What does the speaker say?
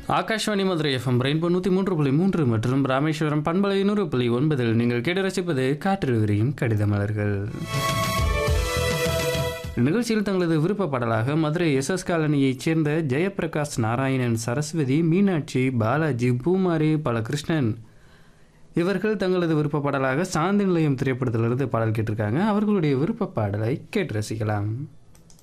Akashvani Madurai FM rainbow 103.3 மற்றும் ராமேஸ்வரம் பண்பலை 100.9 நீங்கள் கேட்டு ரசிப்பது காற்று விரியும் கடித மலர்கள். நிகழ்ச்சியில் தங்களது விருப்ப பாடலாக மதுரை எஸ்எஸ் காலனியைச் சேர்ந்த ஜெயபிரகாஷ் நாராயணன், சரஸ்வதி, மீனாட்சி, பாலாஜி, பூமாரி, பாலகிருஷ்ணன் இவர்கள் தங்களது விருப்ப பாடலாக சாந்தி நிலையம் திரைப்படத்திலிருந்து பாடல் கேட்டிருக்காங்க. அவர்களுடைய விருப்ப பாடலை கேட்டு ரசிக்கலாம்.